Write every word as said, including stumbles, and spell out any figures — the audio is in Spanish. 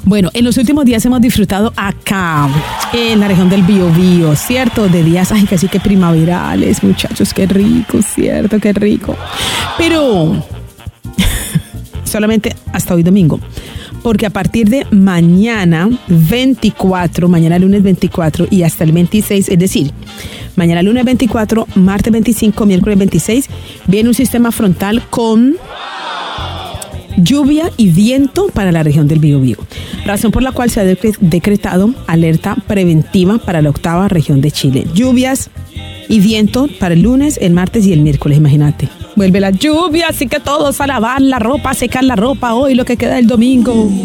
Bueno, en los últimos días hemos disfrutado acá, en la región del Biobío, ¿cierto? De días, ay, casi que primaverales, muchachos, qué rico, ¿cierto? Qué rico. Pero solamente hasta hoy domingo, porque a partir de mañana veinticuatro, mañana lunes veinticuatro y hasta el veintiséis, es decir, mañana lunes veinticuatro, martes veinticinco, miércoles veintiséis, viene un sistema frontal con lluvia y viento para la región del Biobío, razón por la cual se ha decretado alerta preventiva para la octava región de Chile. Lluvias y viento para el lunes, el martes y el miércoles, imagínate. Vuelve la lluvia, así que todos a lavar la ropa, a secar la ropa hoy, lo que queda del domingo.